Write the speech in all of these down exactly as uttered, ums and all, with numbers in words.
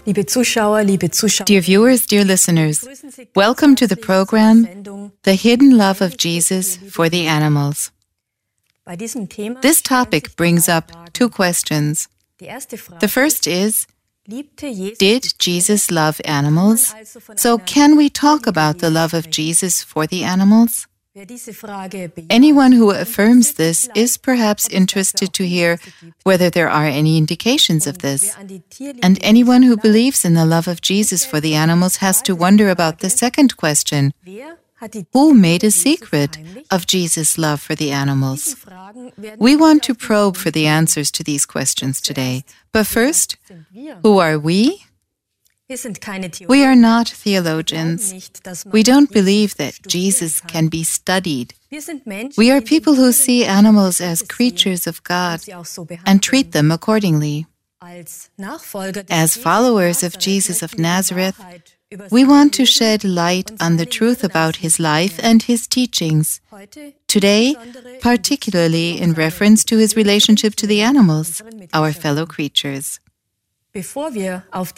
Liebe Zuschauer, liebe Zuschauer. Dear viewers, dear listeners, welcome to the program, The Hidden Love of Jesus for the Animals. This topic brings up two questions. The first is, did Jesus love animals? So can we talk about the love of Jesus for the animals? Anyone who affirms this is perhaps interested to hear whether there are any indications of this. And anyone who believes in the love of Jesus for the animals has to wonder about the second question. Who made a secret of Jesus' love for the animals? We want to probe for the answers to these questions today. But first, who are we? We are not theologians. We don't believe that Jesus can be studied. We are people who see animals as creatures of God and treat them accordingly. As followers of Jesus of Nazareth, we want to shed light on the truth about his life and his teachings. Today, particularly in reference to his relationship to the animals, our fellow creatures. Before we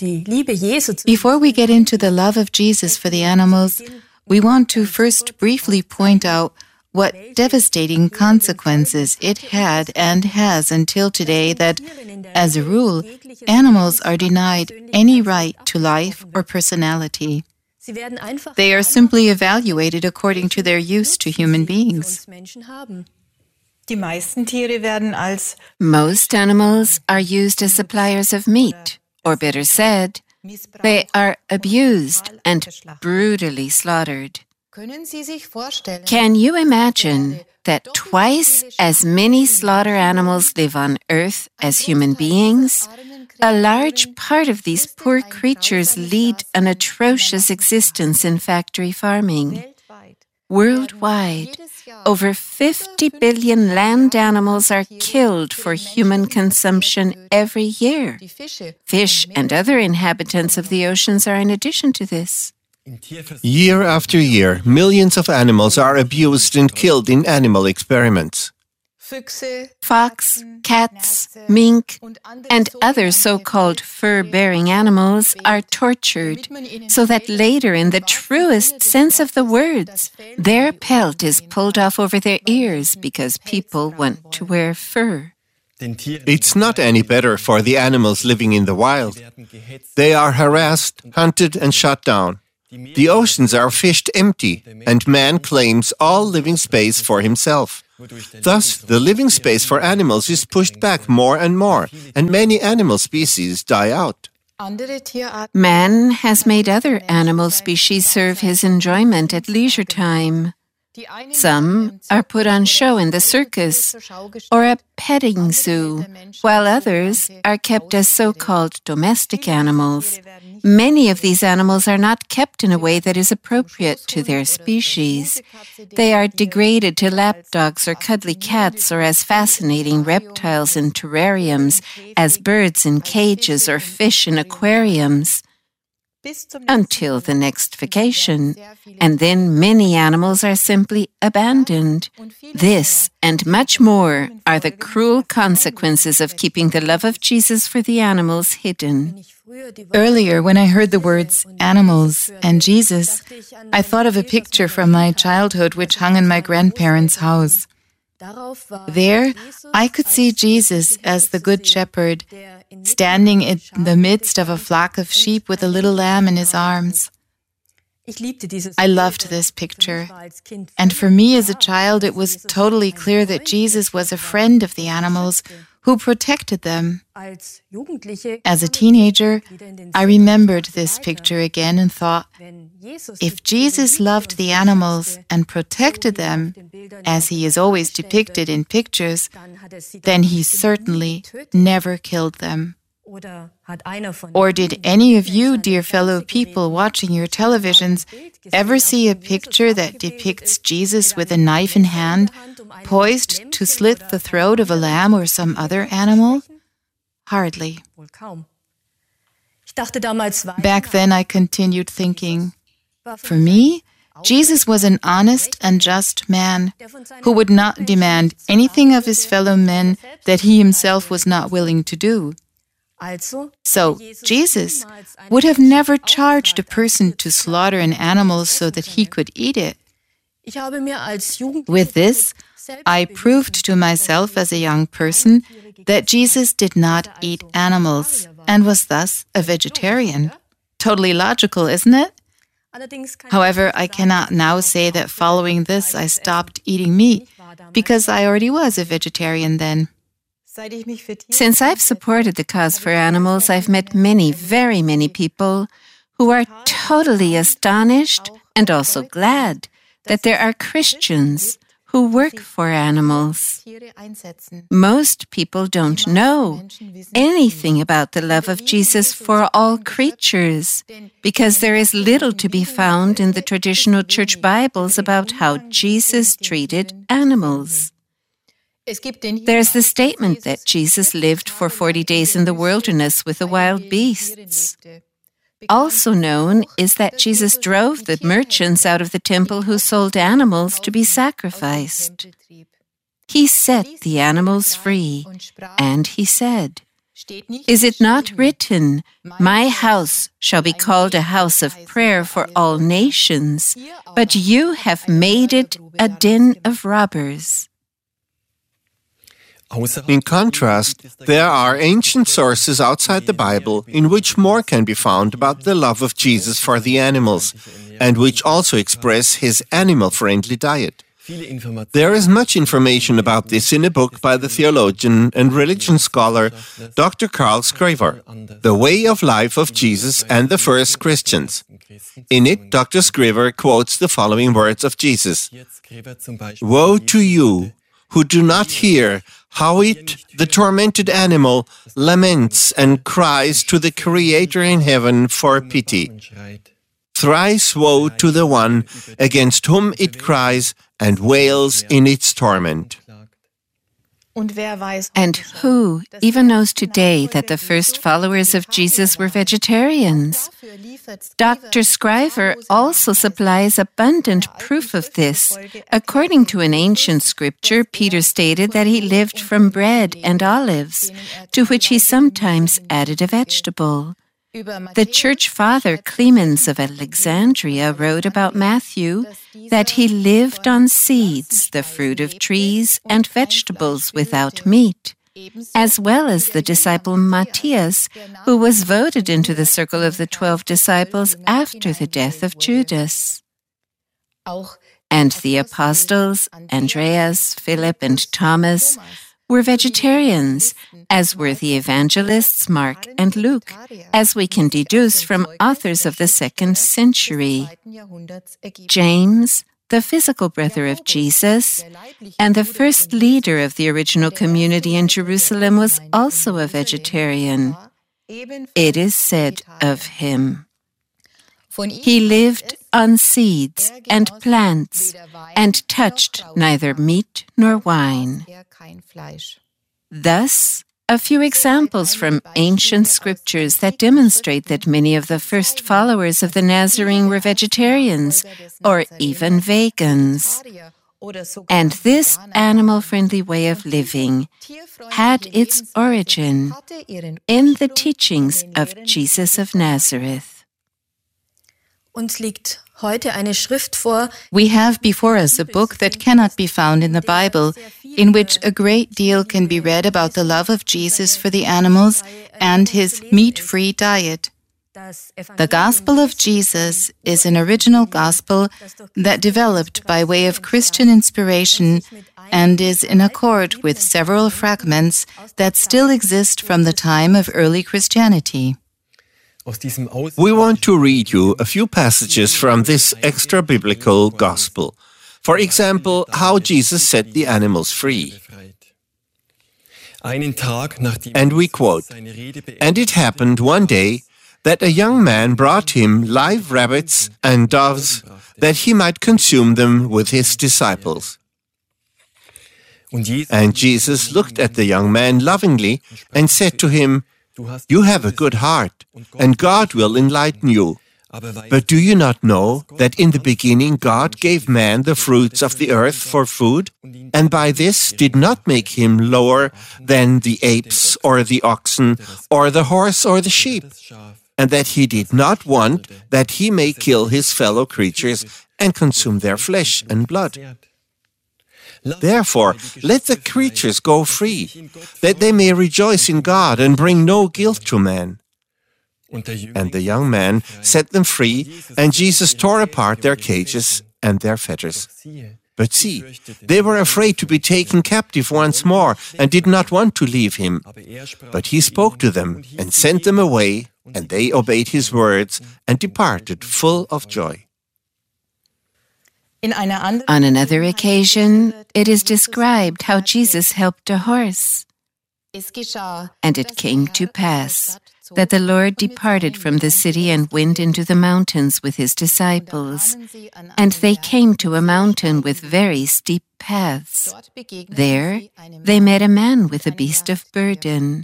get into the love of Jesus for the animals, we want to first briefly point out what devastating consequences it had and has until today that, as a rule, animals are denied any right to life or personality. They are simply evaluated according to their use to human beings. Most animals are used as suppliers of meat, or better said, they are abused and brutally slaughtered. Can you imagine that twice as many slaughter animals live on Earth as human beings? A large part of these poor creatures lead an atrocious existence in factory farming. Worldwide, over fifty billion land animals are killed for human consumption every year. Fish and other inhabitants of the oceans are in addition to this. Year after year, millions of animals are abused and killed in animal experiments. Fox, cats, mink, and other so-called fur-bearing animals are tortured so that later, in the truest sense of the words, their pelt is pulled off over their ears because people want to wear fur. It's not any better for the animals living in the wild. They are harassed, hunted, and shot down. The oceans are fished empty, and man claims all living space for himself. Thus, the living space for animals is pushed back more and more, and many animal species die out. Man has made other animal species serve his enjoyment at leisure time. Some are put on show in the circus or a petting zoo, while others are kept as so-called domestic animals. Many of these animals are not kept in a way that is appropriate to their species. They are degraded to lapdogs or cuddly cats or as fascinating reptiles in terrariums, as birds in cages or fish in aquariums. Until the next vacation, and then many animals are simply abandoned. This and much more are the cruel consequences of keeping the love of Jesus for the animals hidden. Earlier, when I heard the words animals and Jesus, I thought of a picture from my childhood which hung in my grandparents' house. There, I could see Jesus as the Good Shepherd, standing in the midst of a flock of sheep with a little lamb in his arms. I loved this picture, and for me as a child, it was totally clear that Jesus was a friend of the animals who protected them. As a teenager, I remembered this picture again and thought, if Jesus loved the animals and protected them, as he is always depicted in pictures, then he certainly never killed them. Or did any of you, dear fellow people watching your televisions, ever see a picture that depicts Jesus with a knife in hand, poised to slit the throat of a lamb or some other animal? Hardly. Back then I continued thinking, for me, Jesus was an honest and just man who would not demand anything of his fellow men that he himself was not willing to do. So, Jesus would have never charged a person to slaughter an animal so that he could eat it. With this, I proved to myself as a young person that Jesus did not eat animals and was thus a vegetarian. Totally logical, isn't it? However, I cannot now say that following this I stopped eating meat, because I already was a vegetarian then. Since I've supported the cause for animals, I've met many, very many people who are totally astonished and also glad that there are Christians who work for animals. Most people don't know anything about the love of Jesus for all creatures, because there is little to be found in the traditional church Bibles about how Jesus treated animals. There's the statement that Jesus lived for forty days in the wilderness with the wild beasts. Also known is that Jesus drove the merchants out of the temple who sold animals to be sacrificed. He set the animals free, and he said, "Is it not written, 'My house shall be called a house of prayer for all nations,' but you have made it a den of robbers." In contrast, there are ancient sources outside the Bible in which more can be found about the love of Jesus for the animals, and which also express his animal-friendly diet. There is much information about this in a book by the theologian and religion scholar Doctor Karl Scriver, The Way of Life of Jesus and the First Christians. In it, Doctor Scriver quotes the following words of Jesus: "Woe to you who do not hear how it, the tormented animal, laments and cries to the Creator in heaven for pity. Thrice woe to the one against whom it cries and wails in its torment." And who even knows today that the first followers of Jesus were vegetarians? Doctor Scriver also supplies abundant proof of this. According to an ancient scripture, Peter stated that he lived from bread and olives, to which he sometimes added a vegetable. The church father Clemens of Alexandria wrote about Matthew that he lived on seeds, the fruit of trees, and vegetables without meat, as well as the disciple Matthias, who was voted into the circle of the twelve disciples after the death of Judas. And the apostles, Andreas, Philip, and Thomas, were vegetarians, as were the evangelists Mark and Luke, as we can deduce from authors of the second century. James, the physical brother of Jesus, and the first leader of the original community in Jerusalem, was also a vegetarian. It is said of him, "He lived on seeds and plants, and touched neither meat nor wine." Thus, a few examples from ancient scriptures that demonstrate that many of the first followers of the Nazarene were vegetarians, or even vegans. And this animal-friendly way of living had its origin in the teachings of Jesus of Nazareth. We have before us a book that cannot be found in the Bible, in which a great deal can be read about the love of Jesus for the animals and his meat-free diet. The Gospel of Jesus is an original gospel that developed by way of Christian inspiration and is in accord with several fragments that still exist from the time of early Christianity. We want to read you a few passages from this extra-biblical gospel. For example, how Jesus set the animals free. And we quote, "And it happened one day that a young man brought him live rabbits and doves, that he might consume them with his disciples. And Jesus looked at the young man lovingly and said to him, 'You have a good heart, and God will enlighten you. But do you not know that in the beginning God gave man the fruits of the earth for food, and by this did not make him lower than the apes or the oxen or the horse or the sheep, and that he did not want that he may kill his fellow creatures and consume their flesh and blood? Therefore, let the creatures go free, that they may rejoice in God and bring no guilt to man. And the young man set them free, and Jesus tore apart their cages and their fetters. But see, they were afraid to be taken captive once more, and did not want to leave him. But he spoke to them, and sent them away, and they obeyed his words, and departed full of joy. On another occasion, it is described how Jesus helped a horse. And it came to pass that the Lord departed from the city and went into the mountains with his disciples. And they came to a mountain with very steep paths. There they met a man with a beast of burden.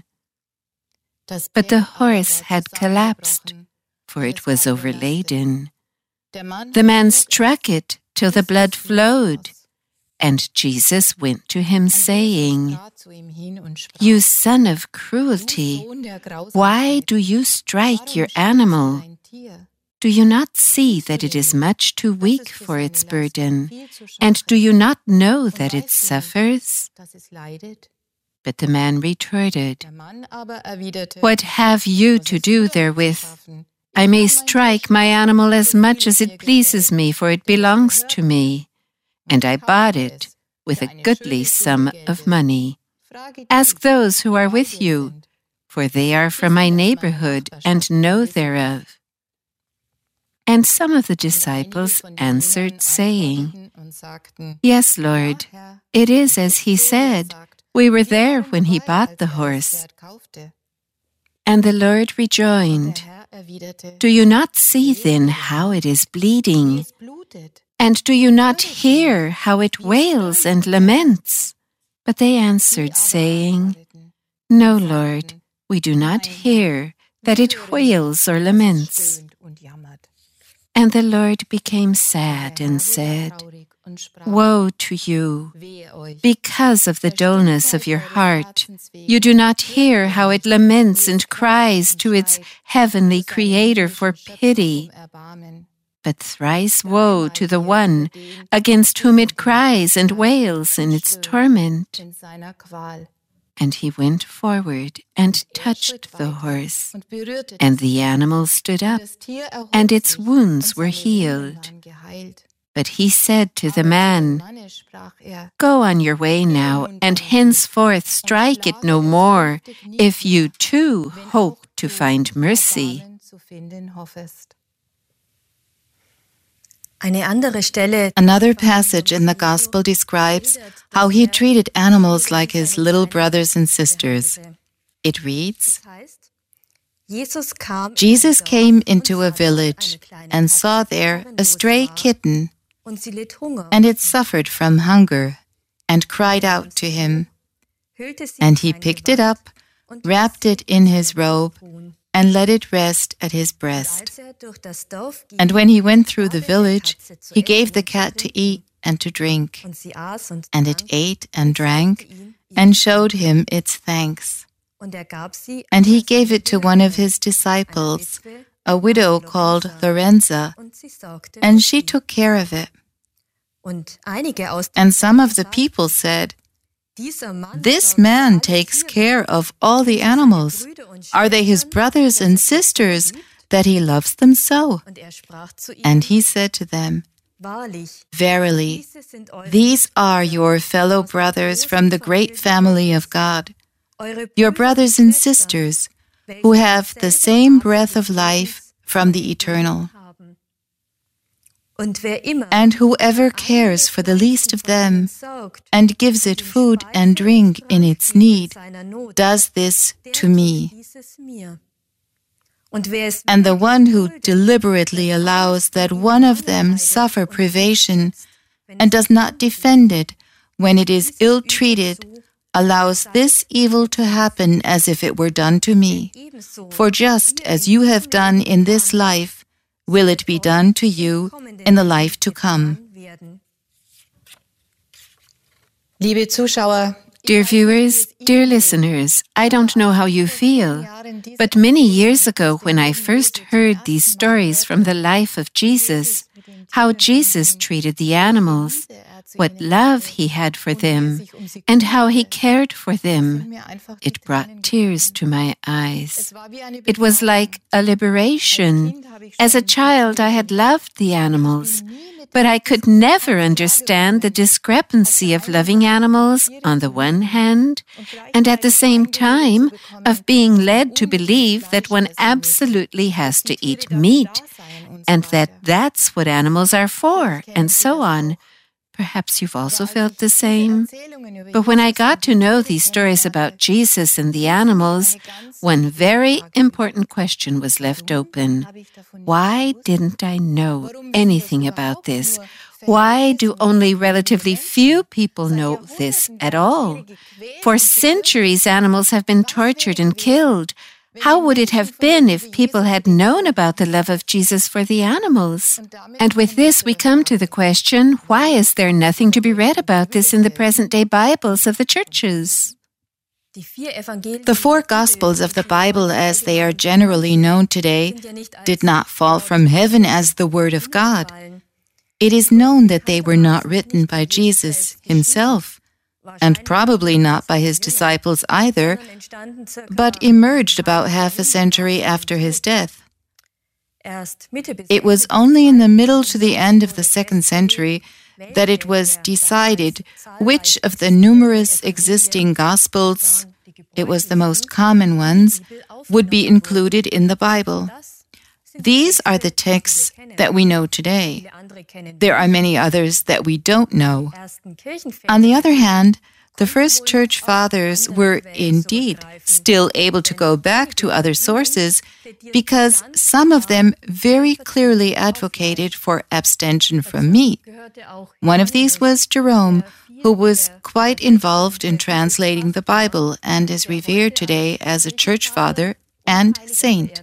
But the horse had collapsed, for it was overladen. The man struck it till the blood flowed. And Jesus went to him, saying, "You son of cruelty, why do you strike your animal? Do you not see that it is much too weak for its burden? And do you not know that it suffers?" But the man retorted, "What have you to do therewith? I may strike my animal as much as it pleases me, for it belongs to me. And I bought it with a goodly sum of money. Ask those who are with you, for they are from my neighborhood and know thereof." And some of the disciples answered, saying, "Yes, Lord, it is as he said. We were there when he bought the horse." And the Lord rejoined, "Do you not see then how it is bleeding? And do you not hear how it wails and laments?" But they answered, saying, "No, Lord, we do not hear that it wails or laments." And the Lord became sad and said, "Woe to you! Because of the dullness of your heart, you do not hear how it laments and cries to its heavenly Creator for pity. But thrice woe to the one against whom it cries and wails in its torment." And he went forward and touched the horse, and the animal stood up, and its wounds were healed. But he said to the man, "Go on your way now, and henceforth strike it no more, if you too hope to find mercy." Another passage in the Gospel describes how he treated animals like his little brothers and sisters. It reads, "Jesus came into a village and saw there a stray kitten, and it suffered from hunger, and cried out to him. And he picked it up, wrapped it in his robe, and let it rest at his breast. And when he went through the village, he gave the cat to eat and to drink. And it ate and drank, and showed him its thanks. And he gave it to one of his disciples, a widow called Lorenza, and she took care of it. And some of the people said, 'This man takes care of all the animals. Are they his brothers and sisters that he loves them so?' And he said to them, 'Verily, these are your fellow brothers from the great family of God, your brothers and sisters, who have the same breath of life from the Eternal. And whoever cares for the least of them and gives it food and drink in its need does this to me. And the one who deliberately allows that one of them suffer privation and does not defend it when it is ill-treated allows this evil to happen as if it were done to me. For just as you have done in this life, will it be done to you in the life to come. Liebe Zuschauer, dear viewers, dear listeners, I don't know how you feel, but many years ago when I first heard these stories from the life of Jesus, how Jesus treated the animals, what love he had for them, and how he cared for them, it brought tears to my eyes. It was like a liberation. As a child, I had loved the animals, but I could never understand the discrepancy of loving animals on the one hand, and at the same time of being led to believe that one absolutely has to eat meat, and that that's what animals are for, and so on. Perhaps you've also felt the same. But when I got to know these stories about Jesus and the animals, one very important question was left open. Why didn't I know anything about this? Why do only relatively few people know this at all? For centuries, animals have been tortured and killed. How would it have been if people had known about the love of Jesus for the animals? And with this, we come to the question, why is there nothing to be read about this in the present-day Bibles of the churches? The four Gospels of the Bible, as they are generally known today, did not fall from heaven as the Word of God. It is known that they were not written by Jesus himself, and probably not by his disciples either, but emerged about half a century after his death. It was only in the middle to the end of the second century that it was decided which of the numerous existing Gospels, it was the most common ones, would be included in the Bible. These are the texts that we know today. There are many others that we don't know. On the other hand, the first church fathers were indeed still able to go back to other sources because some of them very clearly advocated for abstention from meat. One of these was Jerome, who was quite involved in translating the Bible and is revered today as a church father and saint.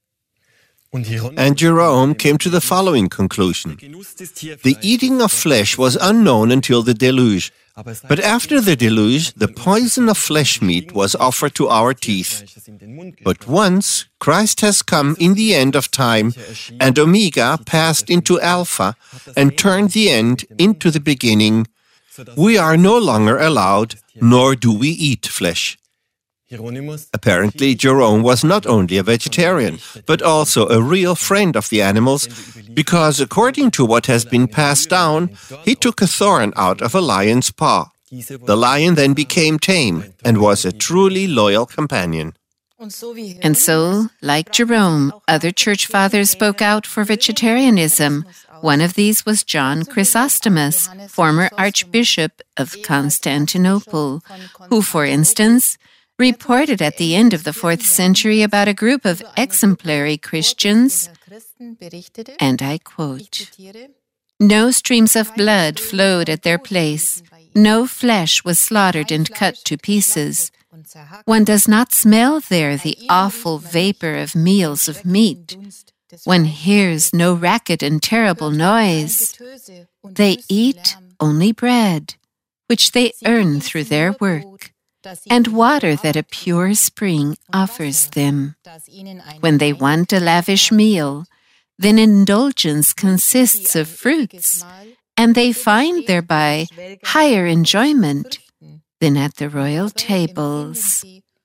And Jerome came to the following conclusion. The eating of flesh was unknown until the deluge, but after the deluge, the poison of flesh meat was offered to our teeth. But once Christ has come in the end of time, and Omega passed into Alpha, and turned the end into the beginning, we are no longer allowed, nor do we eat flesh. Apparently, Jerome was not only a vegetarian, but also a real friend of the animals, because according to what has been passed down, he took a thorn out of a lion's paw. The lion then became tame and was a truly loyal companion. And so, like Jerome, other church fathers spoke out for vegetarianism. One of these was John Chrysostomus, former Archbishop of Constantinople, who, for instance, reported at the end of the fourth century about a group of exemplary Christians, and I quote, "No streams of blood flowed at their place, no flesh was slaughtered and cut to pieces. One does not smell there the awful vapor of meals of meat. One hears no racket and terrible noise. They eat only bread, which they earn through their work, and water that a pure spring offers them. When they want a lavish meal, then indulgence consists of fruits, and they find thereby higher enjoyment than at the royal tables."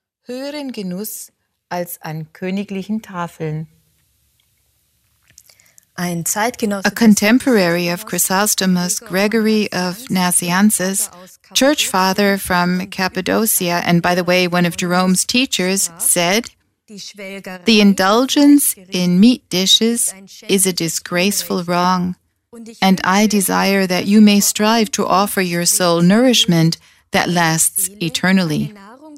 A contemporary of Chrysostomus, Gregory of Nazianzus, church father from Cappadocia, and by the way, one of Jerome's teachers, said, "The indulgence in meat dishes is a disgraceful wrong, and I desire that you may strive to offer your soul nourishment that lasts eternally."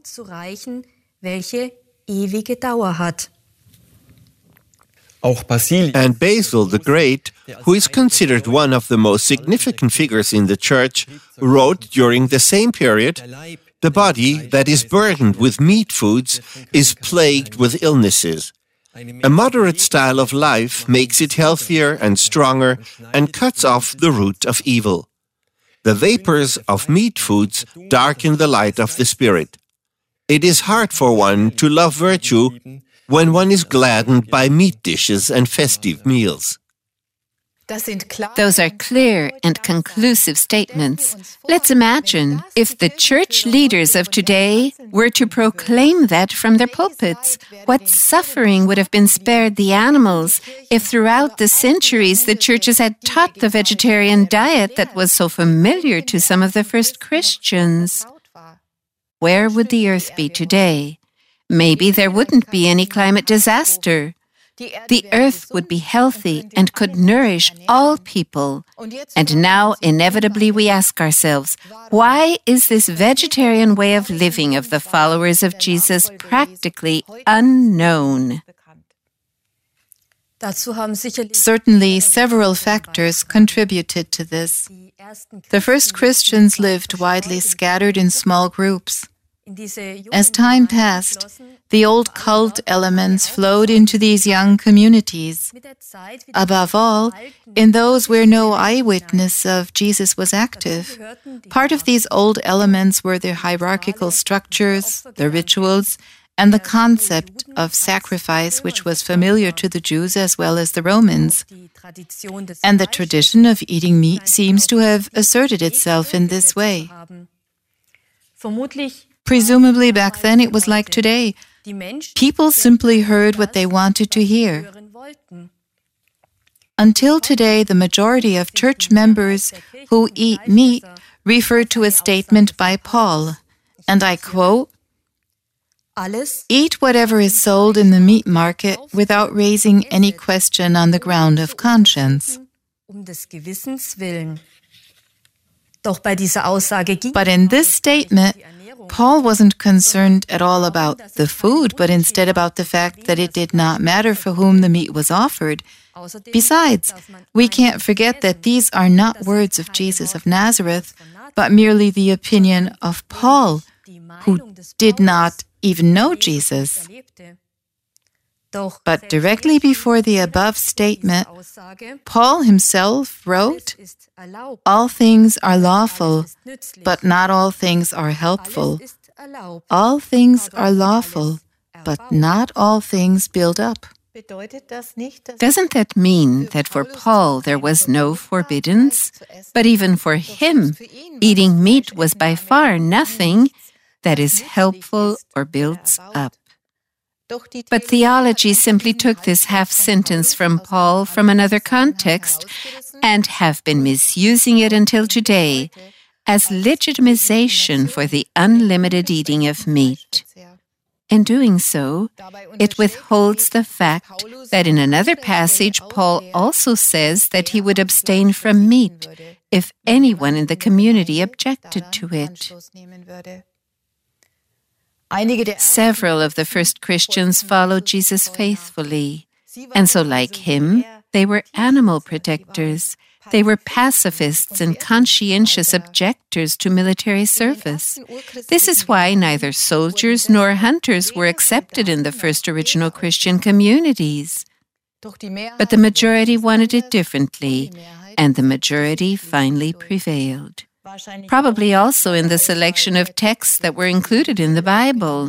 And Basil the Great, who is considered one of the most significant figures in the Church, wrote during the same period, "The body that is burdened with meat foods is plagued with illnesses. A moderate style of life makes it healthier and stronger and cuts off the root of evil. The vapors of meat foods darken the light of the spirit. It is hard for one to love virtue when one is gladdened by meat dishes and festive meals. Those are clear and conclusive statements. Let's imagine if the church leaders of today were to proclaim that from their pulpits. What suffering would have been spared the animals if throughout the centuries the churches had taught the vegetarian diet that was so familiar to some of the first Christians? Where would the earth be today? Maybe there wouldn't be any climate disaster. The earth would be healthy and could nourish all people. And now, inevitably, we ask ourselves, why is this vegetarian way of living of the followers of Jesus practically unknown? Certainly, several factors contributed to this. The first Christians lived widely scattered in small groups. As time passed, the old cult elements flowed into these young communities. Above all, in those where no eyewitness of Jesus was active. Part of these old elements were the hierarchical structures, the rituals, and the concept of sacrifice, which was familiar to the Jews as well as the Romans. And the tradition of eating meat seems to have asserted itself in this way. Presumably back then it was like today. People simply heard what they wanted to hear. Until today, the majority of church members who eat meat refer to a statement by Paul, and I quote, "Eat whatever is sold in the meat market without raising any question on the ground of conscience." But in this statement, Paul wasn't concerned at all about the food, but instead about the fact that it did not matter for whom the meat was offered. Besides, we can't forget that these are not words of Jesus of Nazareth, but merely the opinion of Paul, who did not even know Jesus. But directly before the above statement, Paul himself wrote, "All things are lawful, but not all things are helpful. All things are lawful, but not all things build up." Doesn't that mean that for Paul there was no forbiddance? But even for him, eating meat was by far nothing that is helpful or builds up. But theology simply took this half-sentence from Paul from another context and have been misusing it until today as legitimization for the unlimited eating of meat. In doing so, it withholds the fact that in another passage Paul also says that he would abstain from meat if anyone in the community objected to it. Several of the first Christians followed Jesus faithfully, and so like him, they were animal protectors. They were pacifists and conscientious objectors to military service. This is why neither soldiers nor hunters were accepted in the first original Christian communities. But the majority wanted it differently, and the majority finally prevailed. Probably also in the selection of texts that were included in the Bible.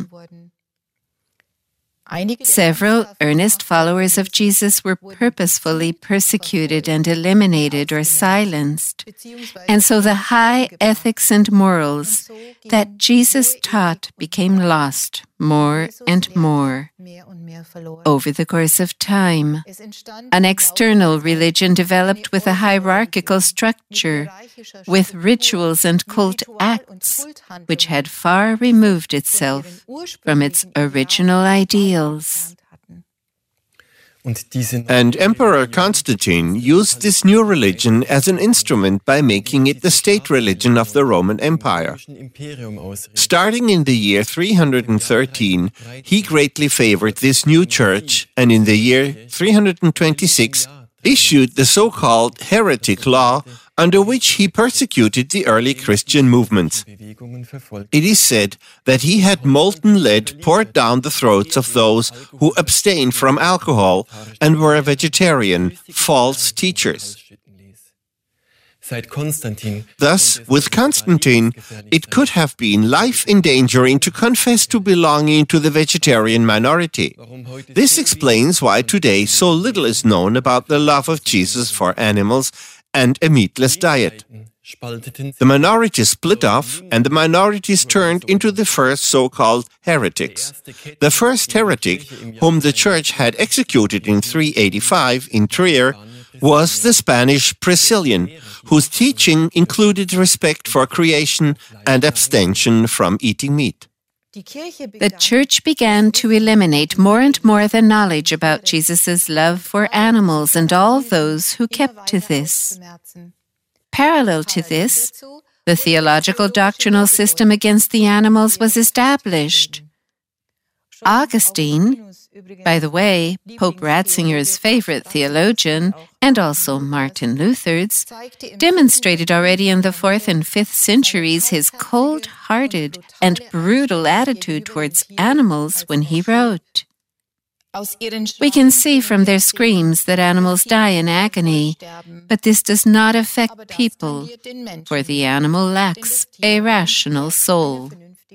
Several earnest followers of Jesus were purposefully persecuted and eliminated or silenced, and so the high ethics and morals that Jesus taught became lost more and more. Over the course of time, an external religion developed with a hierarchical structure, with rituals and cult acts, which had far removed itself from its original ideals. And Emperor Constantine used this new religion as an instrument by making it the state religion of the Roman Empire. Starting in the year three hundred thirteen, he greatly favored this new church, and in the year three hundred twenty-six issued the so-called heretic law under which he persecuted the early Christian movements. It is said that he had molten lead poured down the throats of those who abstained from alcohol and were vegetarian, false teachers. Thus, with Constantine, it could have been life-endangering to confess to belonging to the vegetarian minority. This explains why today so little is known about the love of Jesus for animals and a meatless diet. The minority split off, and the minorities turned into the first so-called heretics. The first heretic, whom the Church had executed in three eighty-five in Trier, was the Spanish Priscillian, whose teaching included respect for creation and abstention from eating meat. The Church began to eliminate more and more the knowledge about Jesus' love for animals and all those who kept to this. Parallel to this, the theological doctrinal system against the animals was established. Augustine, by the way, Pope Ratzinger's favorite theologian, and also Martin Luther's, demonstrated already in the fourth and fifth centuries his cold-hearted and brutal attitude towards animals when he wrote. We can see from their screams that animals die in agony, but this does not affect people, for the animal lacks a rational soul.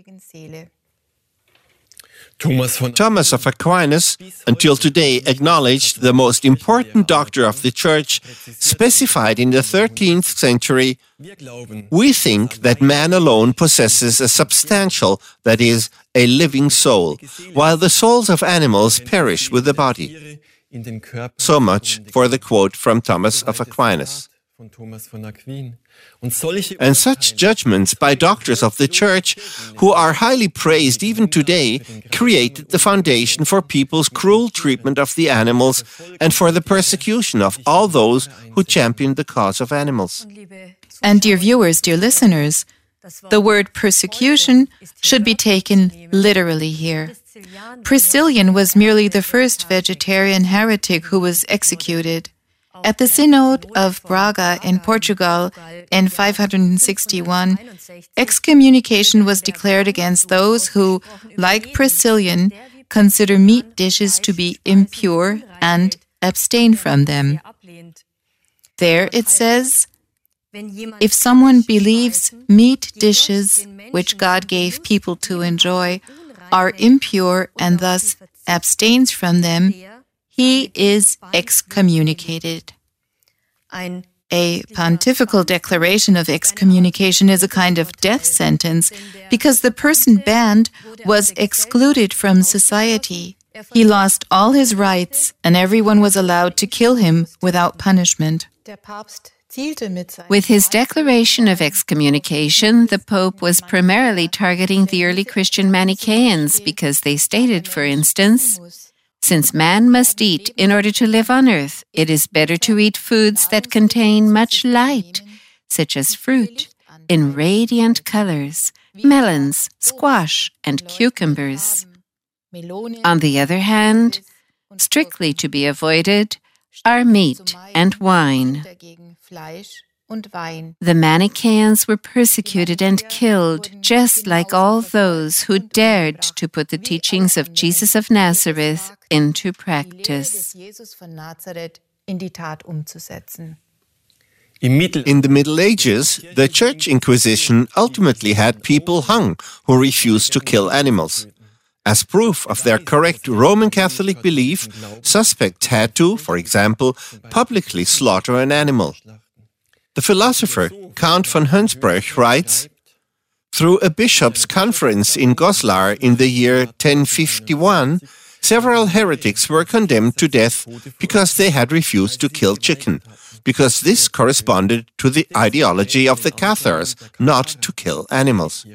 Thomas of Aquinas, until today acknowledged the most important doctor of the Church, specified in the thirteenth century, "We think that man alone possesses a substantial, that is, a living soul, while the souls of animals perish with the body." So much for the quote from Thomas of Aquinas. And such judgments by doctors of the Church, who are highly praised even today, created the foundation for people's cruel treatment of the animals and for the persecution of all those who championed the cause of animals. And dear viewers, dear listeners, the word persecution should be taken literally here. Priscillian was merely the first vegetarian heretic who was executed. At the Synod of Braga in Portugal in five hundred sixty-one, excommunication was declared against those who, like Priscillian, consider meat dishes to be impure and abstain from them. There it says, if someone believes meat dishes, which God gave people to enjoy, are impure and thus abstains from them, he is excommunicated. A pontifical declaration of excommunication is a kind of death sentence because the person banned was excluded from society. He lost all his rights and everyone was allowed to kill him without punishment. With his declaration of excommunication, the Pope was primarily targeting the early Christian Manichaeans because they stated, for instance, since man must eat in order to live on earth, it is better to eat foods that contain much light, such as fruit, in radiant colors, melons, squash, and cucumbers. On the other hand, strictly to be avoided are meat and wine. The Manichaeans were persecuted and killed, just like all those who dared to put the teachings of Jesus of Nazareth into practice. In the Middle Ages, the Church Inquisition ultimately had people hung who refused to kill animals. As proof of their correct Roman Catholic belief, suspects had to, for example, publicly slaughter an animal. The philosopher Count von Hönsbroech writes, through a bishop's conference in Goslar in the year ten fifty-one, several heretics were condemned to death because they had refused to kill chicken, because this corresponded to the ideology of the Cathars, not to kill animals.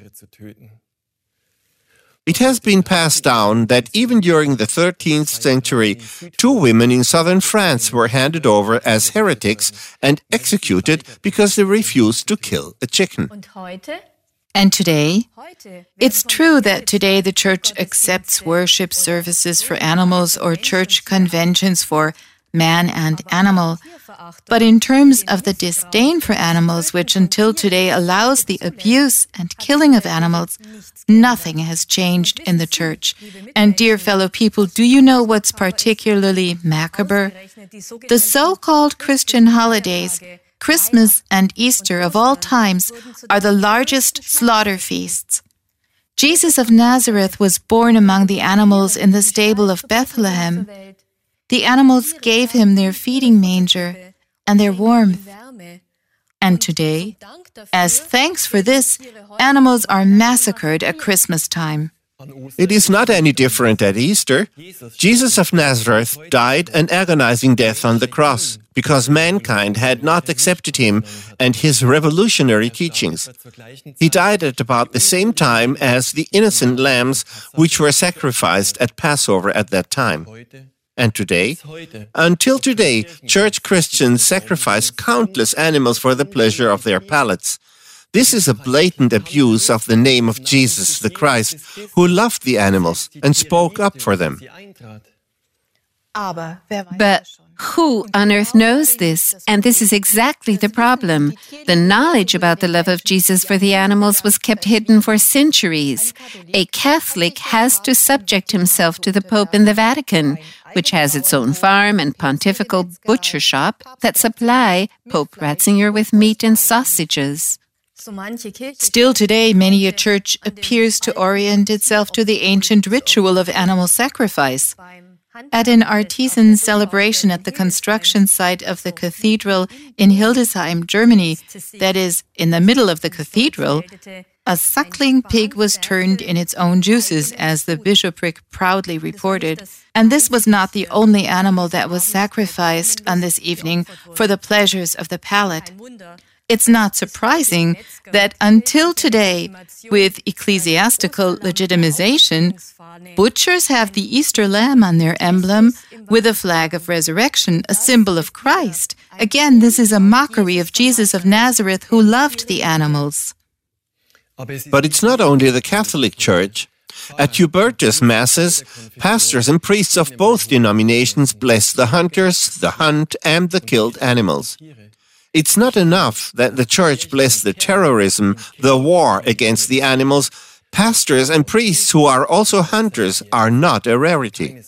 It has been passed down that even during the thirteenth century, two women in southern France were handed over as heretics and executed because they refused to kill a chicken. And today, it's true that today the Church accepts worship services for animals or church conventions for man and animal. But in terms of the disdain for animals, which until today allows the abuse and killing of animals, nothing has changed in the Church. And dear fellow people, do you know what's particularly macabre? The so-called Christian holidays, Christmas and Easter of all times, are the largest slaughter feasts. Jesus of Nazareth was born among the animals in the stable of Bethlehem. The animals gave him their feeding manger and their warmth. And today, as thanks for this, animals are massacred at Christmas time. It is not any different at Easter. Jesus of Nazareth died an agonizing death on the cross because mankind had not accepted him and his revolutionary teachings. He died at about the same time as the innocent lambs which were sacrificed at Passover at that time. And today, until today, church Christians sacrifice countless animals for the pleasure of their palates. This is a blatant abuse of the name of Jesus the Christ, who loved the animals and spoke up for them. But who on earth knows this? And this is exactly the problem. The knowledge about the love of Jesus for the animals was kept hidden for centuries. A Catholic has to subject himself to the Pope in the Vatican, which has its own farm and pontifical butcher shop that supply Pope Ratzinger with meat and sausages. Still today, many a church appears to orient itself to the ancient ritual of animal sacrifice. At an artisan celebration at the construction site of the cathedral in Hildesheim, Germany, that is, in the middle of the cathedral, a suckling pig was turned in its own juices, as the bishopric proudly reported. And this was not the only animal that was sacrificed on this evening for the pleasures of the palate. It's not surprising that until today, with ecclesiastical legitimization, butchers have the Easter lamb on their emblem with a flag of resurrection, a symbol of Christ. Again, this is a mockery of Jesus of Nazareth who loved the animals. But it's not only the Catholic Church. At Hubertus Masses, pastors and priests of both denominations bless the hunters, the hunt, and the killed animals. It's not enough that the Church bless the terrorism, the war against the animals. Pastors and priests who are also hunters are not a rarity.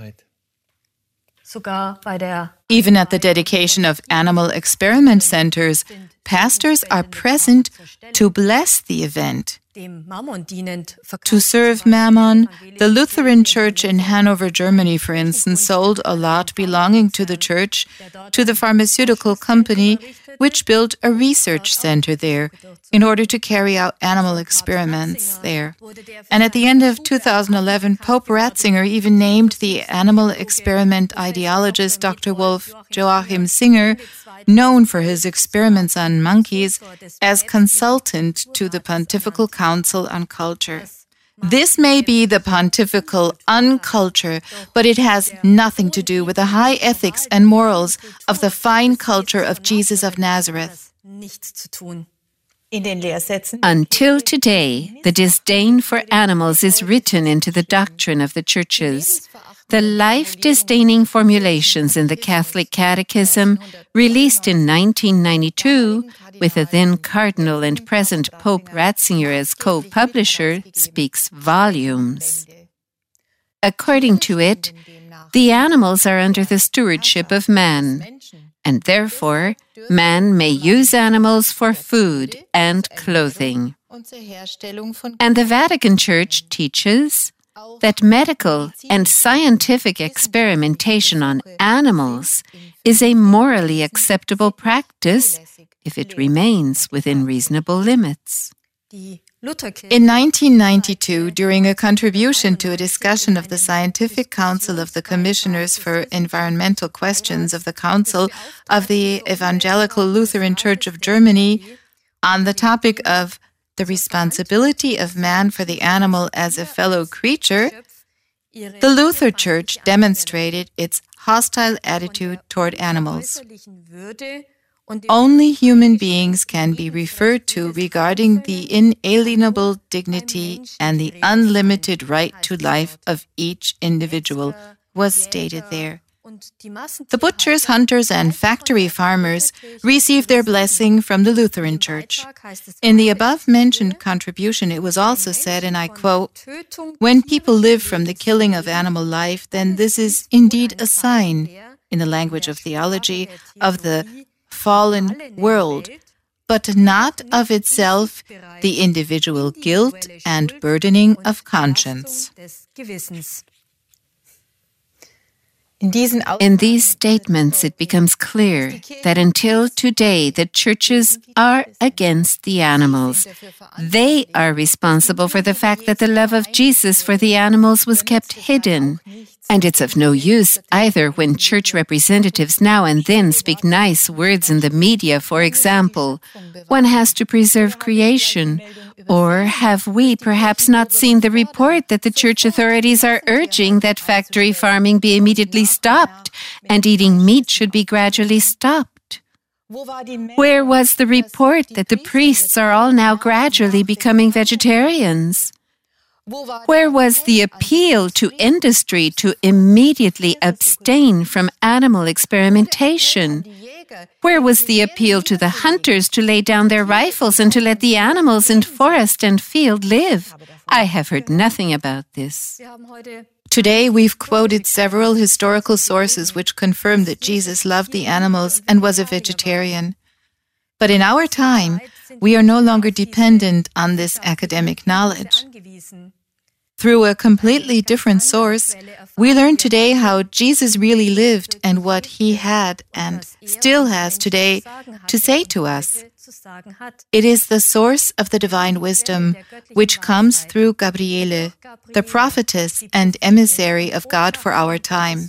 Even at the dedication of animal experiment centers, pastors are present to bless the event. To serve Mammon, the Lutheran Church in Hanover, Germany, for instance, sold a lot belonging to the church to the pharmaceutical company which built a research center there in order to carry out animal experiments there. And at the end of two thousand eleven, Pope Ratzinger even named the animal experiment ideologist Doctor Wolf Joachim Singer, known for his experiments on monkeys, as consultant to the Pontifical Council on Culture. This may be the pontifical unculture, but it has nothing to do with the high ethics and morals of the fine culture of Jesus of Nazareth. Until today, the disdain for animals is written into the doctrine of the churches. The life-disdaining formulations in the Catholic Catechism, released in nineteen ninety-two, with a then Cardinal and present Pope Ratzinger as co-publisher, speaks volumes. According to it, the animals are under the stewardship of man, and therefore man may use animals for food and clothing. And the Vatican Church teaches that medical and scientific experimentation on animals is a morally acceptable practice if it remains within reasonable limits. In nineteen ninety-two, during a contribution to a discussion of the Scientific Council of the Commissioners for Environmental Questions of the Council of the Evangelical Lutheran Church of Germany on the topic of the responsibility of man for the animal as a fellow creature, the Luther Church demonstrated its hostile attitude toward animals. Only human beings can be referred to regarding the inalienable dignity and the unlimited right to life of each individual, was stated there. The butchers, hunters, and factory farmers received their blessing from the Lutheran Church. In the above-mentioned contribution, it was also said, and I quote, "When people live from the killing of animal life, then this is indeed a sign, in the language of theology, of the fallen world, but not of itself the individual guilt and burdening of conscience." In these statements, it becomes clear that until today, the churches are against the animals. They are responsible for the fact that the love of Jesus for the animals was kept hidden. And it's of no use either when church representatives now and then speak nice words in the media, for example. One has to preserve creation. Or have we perhaps not seen the report that the church authorities are urging that factory farming be immediately stopped and eating meat should be gradually stopped? Where was the report that the priests are all now gradually becoming vegetarians? Where was the appeal to industry to immediately abstain from animal experimentation? Where was the appeal to the hunters to lay down their rifles and to let the animals in forest and field live? I have heard nothing about this. Today, we've quoted several historical sources which confirm that Jesus loved the animals and was a vegetarian. But in our time, we are no longer dependent on this academic knowledge. Through a completely different source, we learn today how Jesus really lived and what he had and still has today to say to us. It is the source of the divine wisdom, which comes through Gabriele, the prophetess and emissary of God for our time.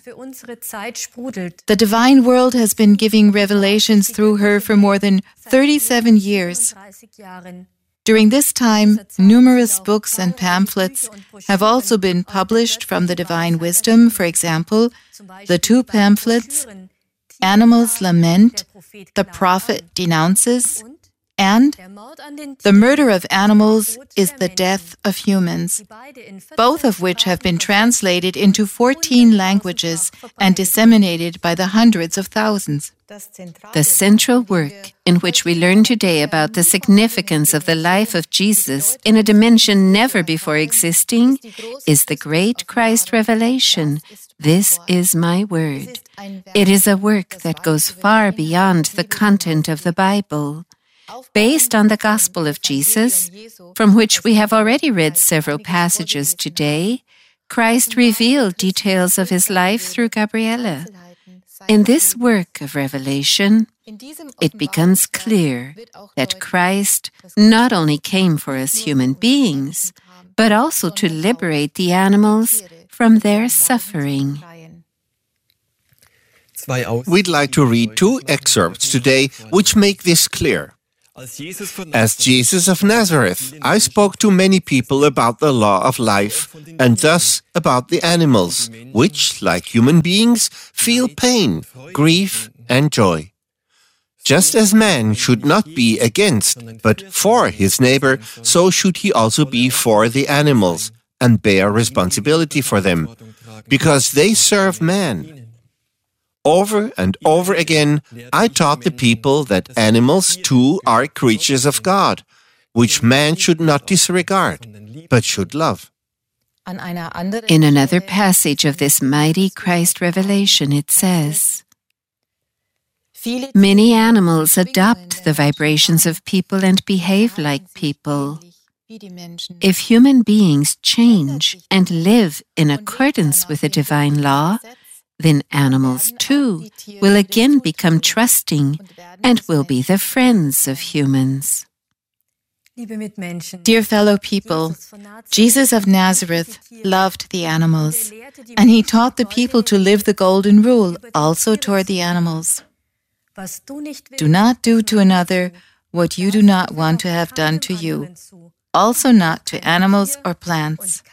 The divine world has been giving revelations through her for more than thirty-seven years. During this time, numerous books and pamphlets have also been published from the divine wisdom. For example, the two pamphlets, Animals Lament, The Prophet Denounces, and The Murder of Animals is the Death of Humans, both of which have been translated into fourteen languages and disseminated by the hundreds of thousands. The central work in which we learn today about the significance of the life of Jesus in a dimension never before existing is the great Christ revelation. This is my word. It is a work that goes far beyond the content of the Bible. Based on the Gospel of Jesus, from which we have already read several passages today, Christ revealed details of his life through Gabriele. In this work of revelation, it becomes clear that Christ not only came for us human beings, but also to liberate the animals from their suffering. We'd like to read two excerpts today which make this clear. As Jesus of Nazareth, I spoke to many people about the law of life, and thus about the animals, which, like human beings, feel pain, grief, and joy. Just as man should not be against, but for his neighbor, so should he also be for the animals, and bear responsibility for them, because they serve man. Over and over again, I taught the people that animals too are creatures of God, which man should not disregard, but should love. In another passage of this mighty Christ revelation, it says, "Many animals adopt the vibrations of people and behave like people. If human beings change and live in accordance with the divine law, then animals too will again become trusting and will be the friends of humans." Dear fellow people, Jesus of Nazareth loved the animals, and he taught the people to live the golden rule also toward the animals. Do not do to another what you do not want to have done to you, also not to animals or plants.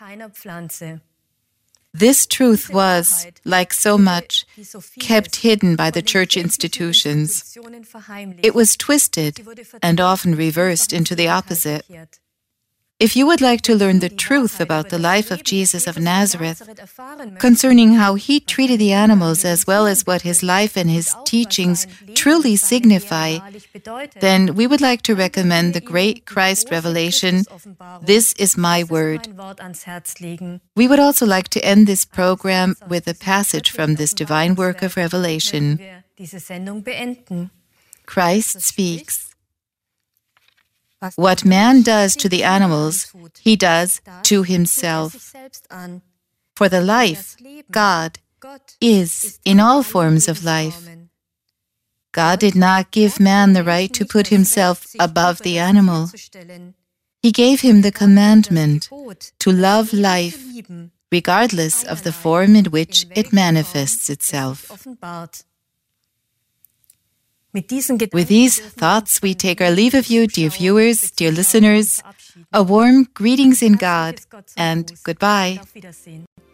This truth was, like so much, kept hidden by the church institutions. It was twisted and often reversed into the opposite. If you would like to learn the truth about the life of Jesus of Nazareth, concerning how he treated the animals as well as what his life and his teachings truly signify, then we would like to recommend the great Christ revelation, This is My Word. We would also like to end this program with a passage from this divine work of revelation. Christ speaks. What man does to the animals, he does to himself. For the life, God, is in all forms of life. God did not give man the right to put himself above the animal. He gave him the commandment to love life, regardless of the form in which it manifests itself. With these thoughts, we take our leave of you, dear viewers, dear listeners. A warm greetings in God, and goodbye.